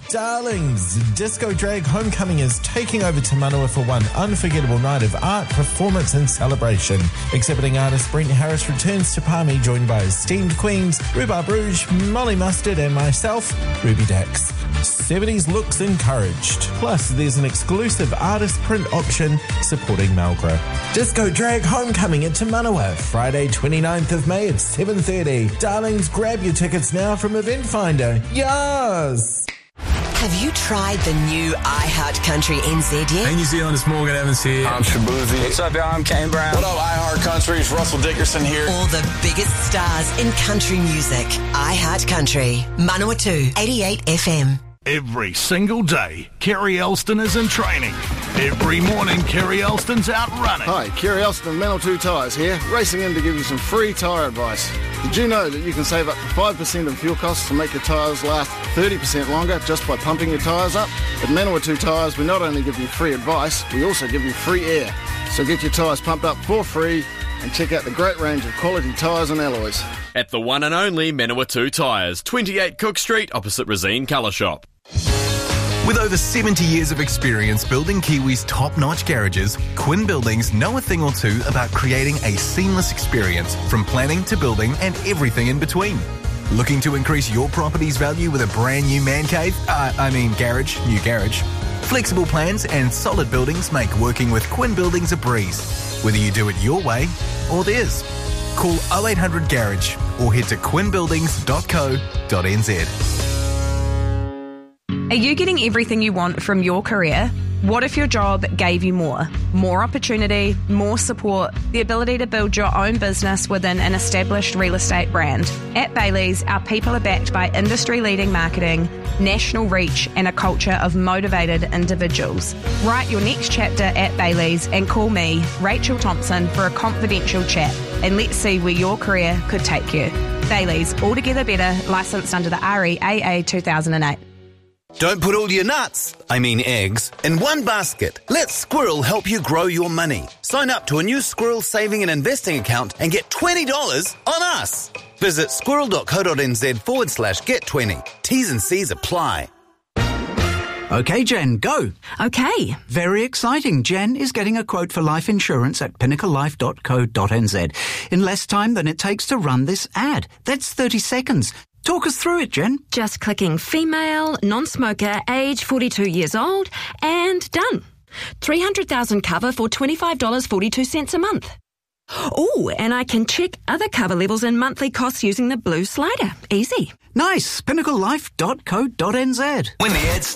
Darlings, Disco Drag Homecoming is taking over Te Manawa for one unforgettable night of art, performance and celebration. Exhibiting artist Brent Harris returns to Palmy, joined by esteemed queens Rhubarb Rouge, Molly Mustard and myself, Ruby Dax. 70s looks encouraged. Plus, there's an exclusive artist print option supporting Malgro. Disco Drag Homecoming at Te Manawa, Friday 29th of May at 7:30. Darlings, grab your tickets now from Event Finder. Yes! Have you tried the new iHeart Country NZ yet? Hey New Zealand, it's Morgan Evans here. I'm Shabuzi. What's up, y'all? I'm Kane Brown. What up, iHeart Country? It's Russell Dickerson here. All the biggest stars in country music. iHeart Country. Manawatu, 88 FM. Every single day, Kerry Elston is in training. Every morning, Kerry Elston's out running. Hi, Kerry Elston, Manawatu Tyres here, racing in to give you some free tyre advice. Did you know that you can save up to 5% in fuel costs to make your tyres last 30% longer just by pumping your tyres up? At Manawatu Tyres, we not only give you free advice, we also give you free air. So get your tyres pumped up for free and check out the great range of quality tyres and alloys. At the one and only Manawatu Tyres, 28 Cook Street, opposite Rosine Colour Shop. With over 70 years of experience building Kiwi's top-notch garages, Quinn Buildings know a thing or two about creating a seamless experience from planning to building and everything in between. Looking to increase your property's value with a brand new man cave? New garage. Flexible plans and solid buildings make working with Quinn Buildings a breeze, whether you do it your way or theirs. Call 0800 Garage or head to quinnbuildings.co.nz. Are you getting everything you want from your career? What if your job gave you more? More opportunity, more support, the ability to build your own business within an established real estate brand. At Bailey's, our people are backed by industry-leading marketing, national reach, and a culture of motivated individuals. Write your next chapter at Bailey's and call me, Rachel Thompson, for a confidential chat, and let's see where your career could take you. Bailey's, altogether better, licensed under the REAA 2008. Don't put all your eggs, in one basket. Let Squirrel help you grow your money. Sign up to a new Squirrel saving and investing account and get $20 on us. Visit squirrel.co.nz/get20. T's and C's apply. OK, Jen, go. OK. Very exciting. Jen is getting a quote for life insurance at pinnaclelife.co.nz in less time than it takes to run this ad. That's 30 seconds. Talk us through it, Jen. Just clicking female, non-smoker, age 42 years old, and done. 300,000 cover for $25.42 a month. Oh, and I can check other cover levels and monthly costs using the blue slider. Easy. Nice. pinnaclelife.co.nz. When the ads